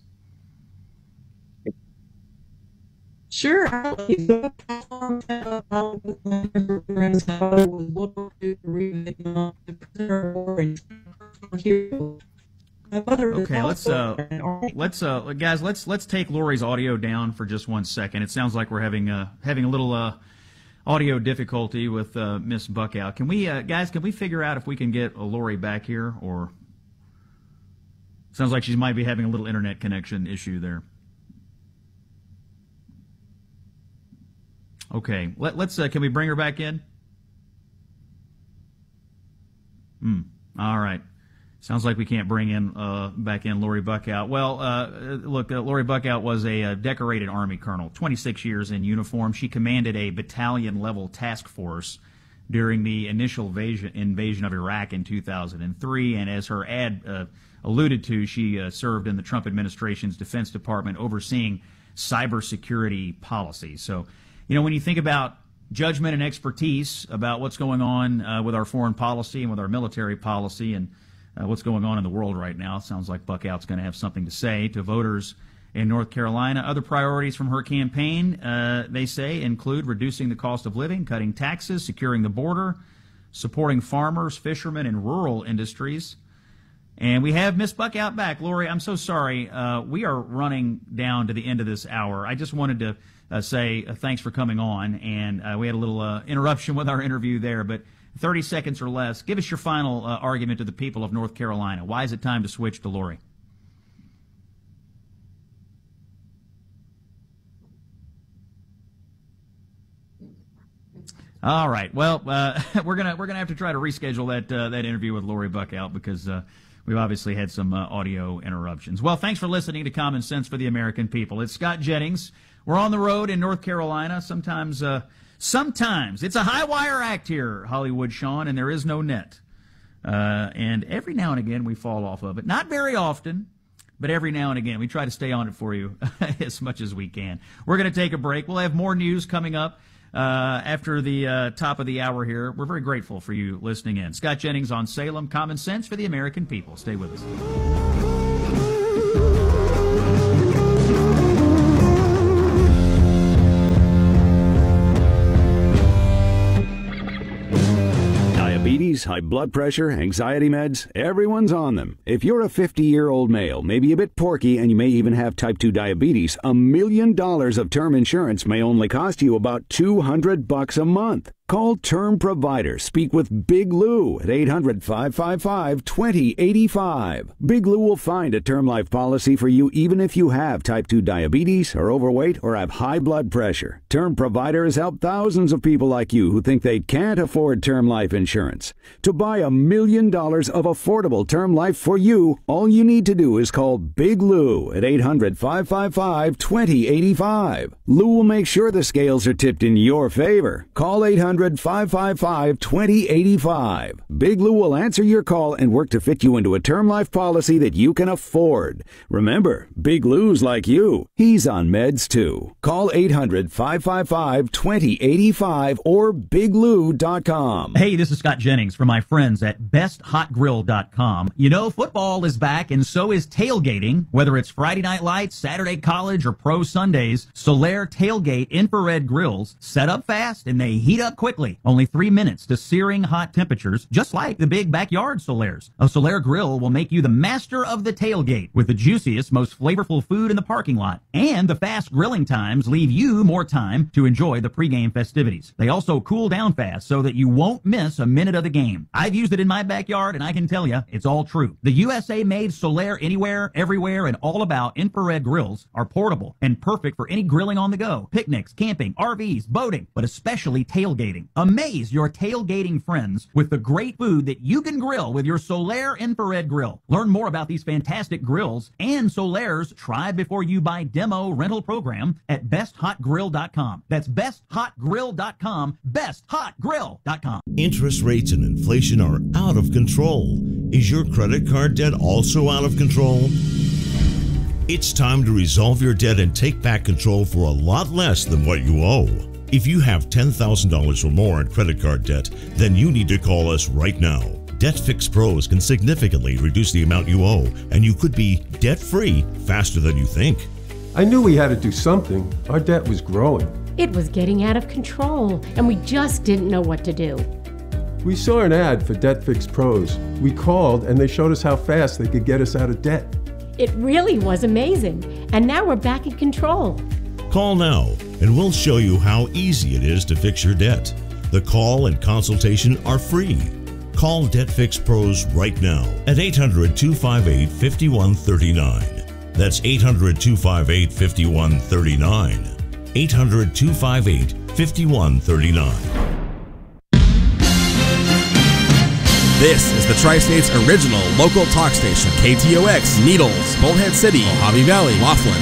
Sure.
Okay, let's uh, let's uh, guys, let's let's take Lori's audio down for just one second. It sounds like we're having uh having a little uh audio difficulty with uh, Miss Buckout. Can we, uh, guys? Can we figure out if we can get Lori back here? Or sounds like she might be having a little internet connection issue there. Okay, Let, let's. Uh, can we bring her back in? Hmm. All right. Sounds like we can't bring in uh, back in Lori Buckout. Well, uh, look, uh, Lori Buckout was a, a decorated Army colonel, twenty-six years in uniform. She commanded a battalion-level task force during the initial invasion, invasion of Iraq in two thousand three, and as her ad uh, alluded to, she uh, served in the Trump administration's Defense Department overseeing cybersecurity policy. So, you know, when you think about judgment and expertise about what's going on uh, with our foreign policy and with our military policy and Uh, what's going on in the world right now. It sounds like Buckout's going to have something to say to voters in North Carolina. Other priorities from her campaign, uh, they say, include reducing the cost of living, cutting taxes, securing the border, supporting farmers, fishermen, and rural industries. And we have Miss Buckout back. Lori, I'm so sorry. Uh, we are running down to the end of this hour. I just wanted to uh, say uh, thanks for coming on. And uh, we had a little uh, interruption with our interview there, but thirty seconds or less. Give us your final uh, argument to the people of North Carolina. Why is it time to switch to Lori? All right. Well, uh, we're gonna we're gonna have to try to reschedule that uh, that interview with Lori Buckout because uh, we've obviously had some uh, audio interruptions. Well, thanks for listening to Common Sense for the American People. It's Scott Jennings. We're on the road in North Carolina. Sometimes. Uh, Sometimes it's a high wire act here, Hollywood Sean, and there is no net. Uh, and every now and again we fall off of it. Not very often, but every now and again we try to stay on it for you as much as we can. We're going to take a break. We'll have more news coming up uh, after the uh, top of the hour here. We're very grateful for you listening in. Scott Jennings on Salem, common sense for the American people. Stay with us.
Diabetes, high blood pressure, anxiety meds, everyone's on them. If you're a fifty-year-old male, maybe a bit porky, and you may even have type two diabetes, a million dollars of term insurance may only cost you about two hundred bucks a month. Call Term Provider. Speak with Big Lou at eight hundred, five five five, two zero eight five. Big Lou will find a term life policy for you even if you have type two diabetes, are overweight, or have high blood pressure. Term Provider has helped thousands of people like you who think they can't afford term life insurance. To buy a million dollars of affordable term life for you, all you need to do is call Big Lou at eight hundred, five five five, two zero eight five. Lou will make sure the scales are tipped in your favor. Call eight hundred, five five five, two zero eight five. Big Lou will answer your call and work to fit you into a term life policy that you can afford. Remember, Big Lou's like you. He's on meds too. Call eight hundred, five five five, two zero eight five or big lou dot com.
Hey, this is Scott Jennings from my friends at best hot grill dot com. You know, football is back and so is tailgating. Whether it's Friday Night Lights, Saturday College, or Pro Sundays, Solaire Tailgate infrared grills set up fast and they heat up quickly. Only three minutes to searing hot temperatures, just like the big backyard Solaires. A Solaire grill will make you the master of the tailgate with the juiciest, most flavorful food in the parking lot. And the fast grilling times leave you more time to enjoy the pregame festivities. They also cool down fast so that you won't miss a minute of the game. I've used it in my backyard and I can tell you it's all true. The U S A-made Solaire Anywhere, Everywhere, and All About infrared grills are portable and perfect for any grilling on the go, picnics, camping, R Vs, boating, but especially tailgating. Amaze your tailgating friends with the great food that you can grill with your Solaire infrared grill. Learn more about these fantastic grills and Solaire's try before you buy demo rental program at best hot grill dot com. That's best hot grill dot com, best hot grill dot com.
Interest rates and inflation are out of control. Is your credit card debt also out of control? It's time to resolve your debt and take back control for a lot less than what you owe. If you have ten thousand dollars or more in credit card debt, then you need to call us right now. DebtFix Pros can significantly reduce the amount you owe, and you could be debt-free faster than you think.
I knew we had to do something. Our debt was growing.
It was getting out of control, and we just didn't know what to do.
We saw an ad for DebtFix Pros. We called, and they showed us how fast they could get us out of debt.
It really was amazing, and now we're back in control.
Call now, and we'll show you how easy it is to fix your debt. The call and consultation are free. Call DebtFix Pros right now at eight hundred, two five eight, five one three nine. That's eight hundred, two five eight, five one three nine. eight hundred, two five eight, five one three nine.
This is the Tri-State's original local talk station, K T O X, Needles, Bullhead City, Mojave Valley, Laughlin.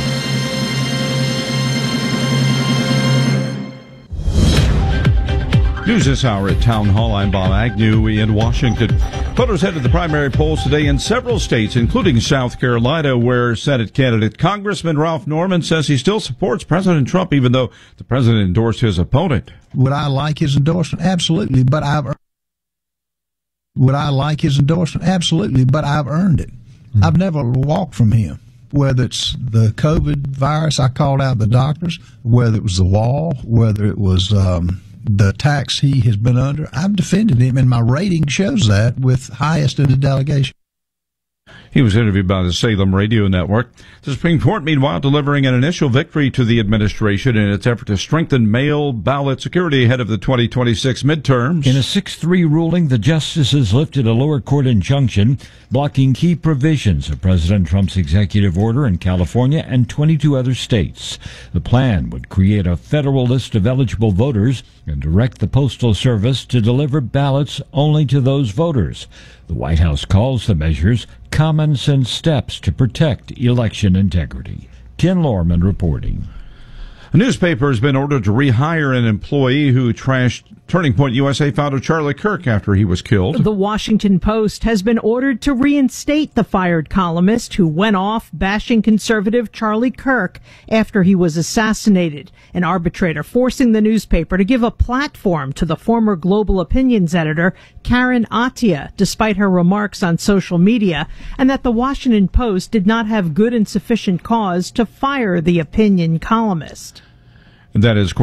News this hour at Town Hall. I'm Bob Agnew in Washington. Voters head to the primary polls today in several states, including South Carolina, where Senate candidate Congressman Ralph Norman says he still supports President Trump, even though the president endorsed his opponent.
Would I like his endorsement? Absolutely, but I've Would I like his endorsement? Absolutely, but I've earned it. Mm-hmm. I've never walked from him. Whether it's the COVID virus, I called out the doctors, whether it was the wall, whether it was um, the attacks he has been under, I've defended him, and my rating shows that with highest in the delegation.
He was interviewed by the Salem Radio Network. The Supreme Court, meanwhile, delivering an initial victory to the administration in its effort to strengthen mail ballot security ahead of the twenty twenty-six midterms.
In a six three ruling, the justices lifted a lower court injunction blocking key provisions of President Trump's executive order in California and twenty-two other states. The plan would create a federal list of eligible voters and direct the Postal Service to deliver ballots only to those voters. The White House calls the measures common sense steps to protect election integrity. Ken Lorman reporting.
A newspaper has been ordered to rehire an employee who trashed Turning Point U S A founder Charlie Kirk after he was killed.
The Washington Post has been ordered to reinstate the fired columnist who went off bashing conservative Charlie Kirk after he was assassinated. An arbitrator forcing the newspaper to give a platform to the former Global Opinions editor Karen Attiah, despite her remarks on social media, and that the Washington Post did not have good and sufficient cause to fire the opinion columnist.
That is